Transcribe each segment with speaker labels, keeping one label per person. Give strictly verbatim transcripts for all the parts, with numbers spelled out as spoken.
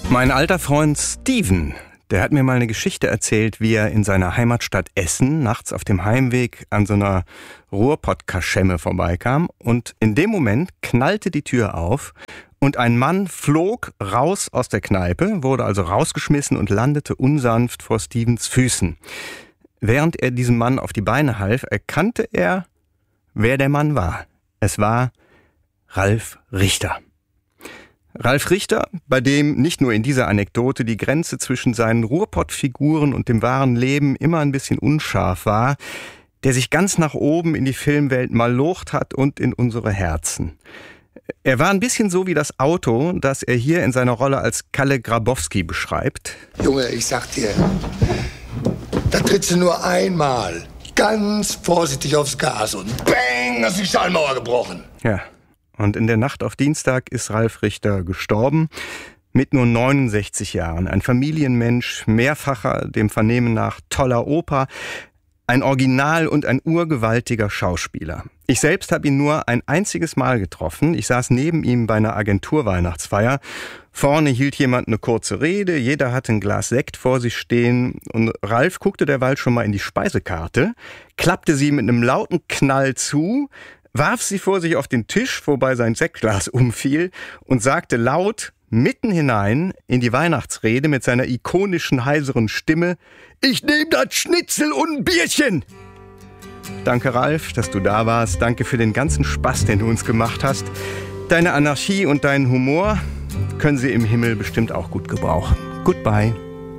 Speaker 1: Mein alter Freund Steven, der hat mir mal eine Geschichte erzählt, wie er in seiner Heimatstadt Essen nachts auf dem Heimweg an so einer Ruhrpott-Kaschemme vorbeikam und in dem Moment knallte die Tür auf und ein Mann flog raus aus der Kneipe, wurde also rausgeschmissen und landete unsanft vor Stevens Füßen. Während er diesem Mann auf die Beine half, erkannte er, wer der Mann war. Es war Ralf Richter. Ralf Richter, bei dem nicht nur in dieser Anekdote die Grenze zwischen seinen Ruhrpott-Figuren und dem wahren Leben immer ein bisschen unscharf war, der sich ganz nach oben in die Filmwelt malocht hat und in unsere Herzen. Er war ein bisschen so wie das Auto, das er hier in seiner Rolle als Kalle Grabowski beschreibt.
Speaker 2: Junge, ich sag dir, da trittst du nur einmal ganz vorsichtig aufs Gas und bang, ist die Schallmauer gebrochen.
Speaker 1: Ja. Und in der Nacht auf Dienstag ist Ralf Richter gestorben, mit nur neunundsechzig Jahren. Ein Familienmensch, mehrfacher, dem Vernehmen nach, toller Opa, ein Original und ein urgewaltiger Schauspieler. Ich selbst habe ihn nur ein einziges Mal getroffen. Ich saß neben ihm bei einer Agenturweihnachtsfeier. Vorne hielt jemand eine kurze Rede, jeder hatte ein Glas Sekt vor sich stehen und Ralf guckte derweil schon mal in die Speisekarte, klappte sie mit einem lauten Knall zu, warf sie vor sich auf den Tisch, wobei sein Sektglas umfiel und sagte laut, mitten hinein in die Weihnachtsrede mit seiner ikonischen heiseren Stimme: Ich nehme das Schnitzel und ein Bierchen! Danke, Ralf, dass du da warst. Danke für den ganzen Spaß, den du uns gemacht hast. Deine Anarchie und deinen Humor können sie im Himmel bestimmt auch gut gebrauchen. Goodbye.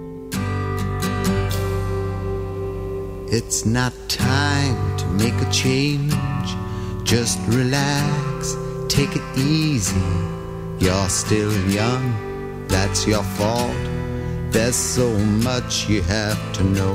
Speaker 3: It's not time to make a change. Just relax, take it easy. You're still young, that's your fault. There's so much you have to know.